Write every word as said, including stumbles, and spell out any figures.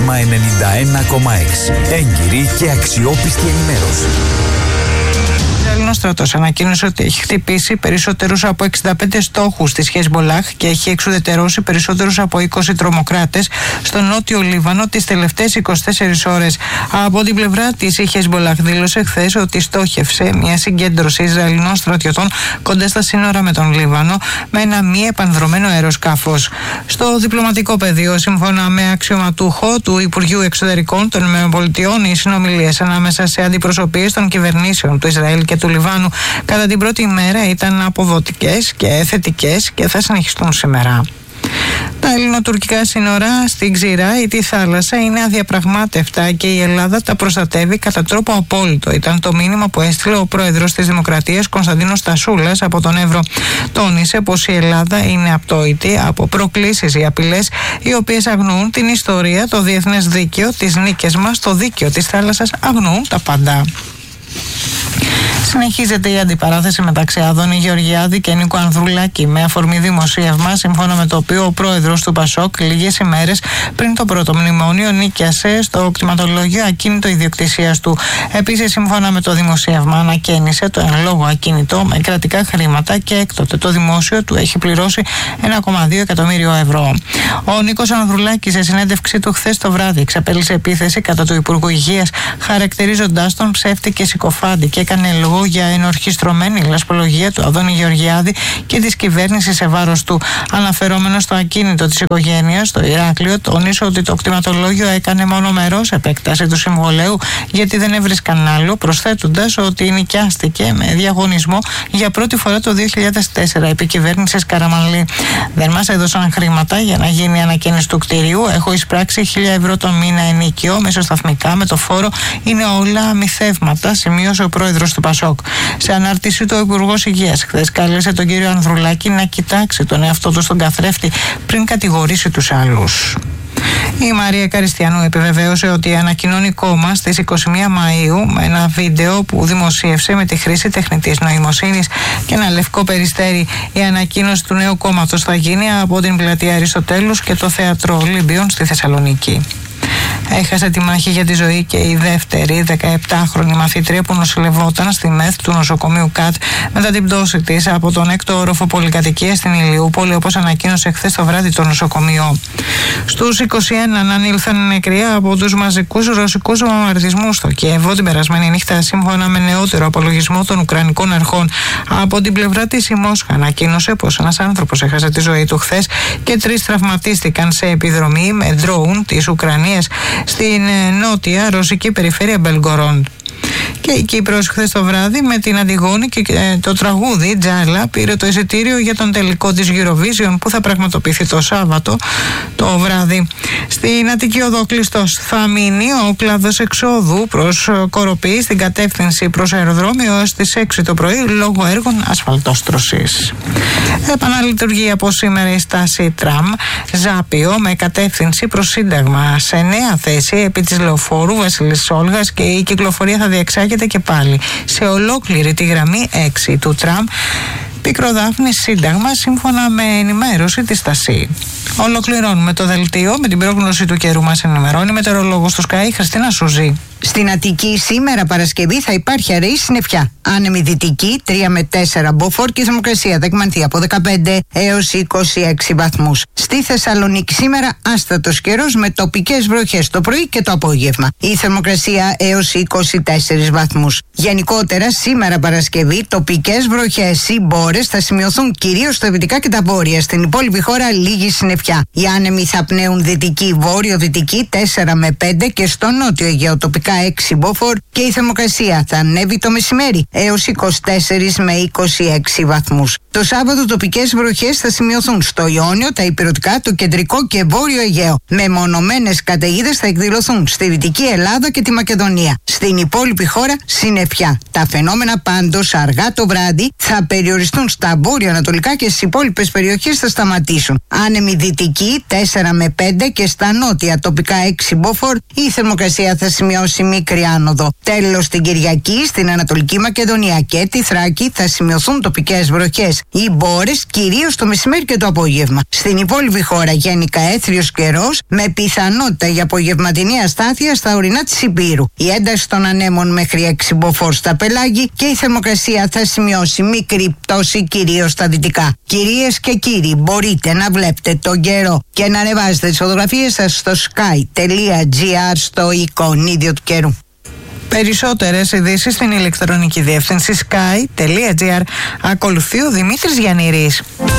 Πλάσμα ενενήντα ένα κόμμα έξι. Έγκυρη και αξιόπιστη ενημέρωση. Ο Ισραηλινός στρατός ανακοίνωσε ότι έχει χτυπήσει περισσότερους από εξήντα πέντε στόχους της Χεσμολάχ και έχει εξουδετερώσει περισσότερους από είκοσι τρομοκράτες στο νότιο Λίβανο τις τελευταίες είκοσι τέσσερις ώρες. Από την πλευρά της, η Χεσμολάχ δήλωσε χθες ότι στόχευσε μια συγκέντρωση Ισραηλινών στρατιωτών κοντά στα σύνορα με τον Λίβανο με ένα μη επανδρωμένο αεροσκάφος. Στο διπλωματικό πεδίο, σύμφωνα με αξιωματούχο του Υπουργείου Εξωτερικών των ΗΠΑ, οι συνομιλίες ανάμεσα σε αντιπροσωπείες των κυβερνήσεων του Ισραήλ και του Λιβάνου κατά την πρώτη ημέρα ήταν αποδοτικές και θετικές και θα συνεχιστούν σήμερα. Τα ελληνοτουρκικά σύνορα στην Ξηρά ή τη θάλασσα είναι αδιαπραγμάτευτα και η Ελλάδα τα προστατεύει κατά τρόπο απόλυτο. Ήταν το μήνυμα που έστειλε ο πρόεδρος της Δημοκρατίας Κωνσταντίνος Τασούλας από τον Εύρο. Τόνισε πως η Ελλάδα είναι απτόητη από προκλήσεις ή απειλές οι οποίες αγνοούν την ιστορία, το διεθνές δίκαιο, τις νίκες μας, το δίκαιο της θάλασσας, αγνοούν τα πάντα. Συνεχίζεται η αντιπαράθεση μεταξύ Άδωνη Γεωργιάδη και Νίκου Ανδρουλάκη με αφορμή δημοσίευμα, σύμφωνα με το οποίο ο πρόεδρος του Πασόκ λίγες ημέρες πριν το πρώτο μνημόνιο νίκιασε στο κτηματολόγιο ακίνητο ιδιοκτησίας του. Επίσης, σύμφωνα με το δημοσίευμα, ανακαίνισε το εν λόγω ακίνητο με κρατικά χρήματα και έκτοτε το δημόσιο του έχει πληρώσει ένα κόμμα δύο εκατομμύριο ευρώ. Ο Νίκος Ανδρουλάκης, σε συνέντευξή του χθες το βράδυ, εξαπέλυσε επίθεση κατά του Υπουργού Υγείας, χαρακτηρίζοντάς τον ψεύτη και συκοφάντη, και έκανε λόγο για ενορχιστρωμένη λασπολογία του Άδωνη Γεωργιάδη και της κυβέρνησης σε βάρος του. Αναφερόμενο στο ακίνητο της οικογένειας στο Ηράκλειο, τόνισε ότι το κτηματολόγιο έκανε μονομερός επέκταση του συμβολέου γιατί δεν έβρισκαν άλλο, προσθέτοντας ότι νοικιάστηκε με διαγωνισμό για πρώτη φορά το δύο χιλιάδες τέσσερα επί κυβέρνησης Καραμανλή. Δεν μας έδωσαν χρήματα για να γίνει η ανακαίνιση του κτηρίου. Έχω εισπράξει χίλια ευρώ το μήνα ενίκιο μεσοσταθμικά με το φόρο. Είναι όλα μυθεύματα, σημείωσε ο πρόεδρος του Πασόκ. Σε ανάρτηση του, ο Υπουργός Υγείας χθες κάλεσε τον κύριο Ανδρουλάκη να κοιτάξει τον εαυτό του στον καθρέφτη πριν κατηγορήσει τους άλλους. Η Μαρία Καριστιανού επιβεβαίωσε ότι ανακοινώνει κόμμα στις είκοσι μία Μαΐου με ένα βίντεο που δημοσίευσε με τη χρήση τεχνητής νοημοσύνης και ένα λευκό περιστέρι. Η ανακοίνωση του νέου κόμματος θα γίνει από την πλατεία Αριστοτέλους και το θέατρο Ολύμπιον στη Θεσσαλονίκη. Έχασε τη μάχη για τη ζωή και η δεύτερη δεκαεπτάχρονη μαθήτρια που νοσηλευόταν στη ΜΕΘ του νοσοκομείου ΚΑΤ μετά την πτώση της από τον έκτο όροφο πολυκατοικίας στην Ηλιούπολη, όπως ανακοίνωσε χθες το βράδυ το νοσοκομείο. Στους είκοσι ένα ανήλθαν νεκροί από τους μαζικούς ρωσικούς βομβαρδισμούς στο Κιέβο την περασμένη νύχτα, σύμφωνα με νεότερο απολογισμό των Ουκρανικών αρχών. Από την πλευρά της, η Μόσχα ανακοίνωσε πως ένας άνθρωπος έχασε τη ζωή του χθες και τρεις τραυματίστηκαν σε επιδρομή με ντρόουν της Ουκρανίας στην νότια ρωσική περιφέρεια Μπελγκορόντ. Και η Κύπρος χθες το βράδυ με την Αντιγόνη και το τραγούδι Τζάλα πήρε το εισιτήριο για τον τελικό της Eurovision που θα πραγματοποιηθεί το Σάββατο το βράδυ. Στην Αττική Οδό κλειστός θα μείνει ο κλάδος εξόδου προς Κοροπή στην κατεύθυνση προς αεροδρόμιο έως τις έξι το πρωί λόγω έργων ασφαλτόστρωσης. Επαναλειτουργεί από σήμερα η στάση τραμ Ζάπιο με κατεύθυνση προς Σύνταγμα σε νέα θέση επί της Λεωφόρου Βασιλής Όλγας και η κυκλοφορία θα διεξάγεται και πάλι σε ολόκληρη τη γραμμή έξι του τραμ Πικροδάφνη Σύνταγμα, σύμφωνα με ενημέρωση της ΣΤΑΣΥ. Ολοκληρώνουμε το δελτίο με την πρόγνωση του καιρού. Μας ενημερώνει η μετεωρολόγος του Sky Χριστίνα Σουζή. Στην Αττική σήμερα Παρασκευή θα υπάρχει αραιή συννεφιά. Άνεμη δυτική τρία με τέσσερα μποφόρ και η θερμοκρασία θα εκμανθεί από δεκαπέντε έως είκοσι έξι βαθμούς. Στη Θεσσαλονίκη σήμερα άστατος καιρός με τοπικές βροχές το πρωί και το απόγευμα. Η θερμοκρασία έως είκοσι τέσσερις βαθμούς. Γενικότερα σήμερα Παρασκευή τοπικές βροχές ή μπόρες θα σημειωθούν κυρίως στα δυτικά και τα βόρεια. Στην υπόλοιπη χώρα λίγη συννεφιά. Οι άνεμοι θα πνέουν δυτική βόρειο-δυτική τέσσερα με πέντε και στο νότιο Αιγαίο τοπικά έξι μποφόρ και η θερμοκρασία θα ανέβει το μεσημέρι έως είκοσι τέσσερα με είκοσι έξι βαθμούς. Το Σάββατο τοπικές βροχές θα σημειωθούν στο Ιόνιο, τα ηπειρωτικά, το κεντρικό και βόρειο Αιγαίο. Μεμονωμένες καταιγίδες θα εκδηλωθούν στη Δυτική Ελλάδα και τη Μακεδονία. Στην υπόλοιπη χώρα συννεφιά. Τα φαινόμενα πάντως αργά το βράδυ θα περιοριστούν στα βόρειο-ανατολικά και στις υπόλοιπες περιοχές θα σταματήσουν. Άνεμη δυτική τέσσερα με πέντε και στα νότια τοπικά έξι μποφόρ η θερμοκρασία θα σημειώσει μικρή άνοδο. Τέλος την Κυριακή στην Ανατολική Μακεδονία και τη Θράκη θα σημειωθούν τοπικές βροχές ή μπόρες, κυρίως το μεσημέρι και το απόγευμα. Στην υπόλοιπη χώρα γενικά έθριος καιρός με πιθανότητα για απογευματινή αστάθεια στα ορεινά της Υπήρου. Η ένταση των ανέμων μέχρι έξι μποφόρ στα πελάγη και η θερμοκρασία θα σημειώσει μικρή πτώση κυρίως στα δυτικά. Κυρίες και κύριοι, μπορείτε να βλέπετε τον καιρό και να ανεβάζετε τις φωτογραφίες σας στο sky.gr στο εικονίδιο του καιρού. Περισσότερες ειδήσεις στην ηλεκτρονική διεύθυνση sky.gr. Ακολουθεί ο Δημήτρης Γιαννηρής.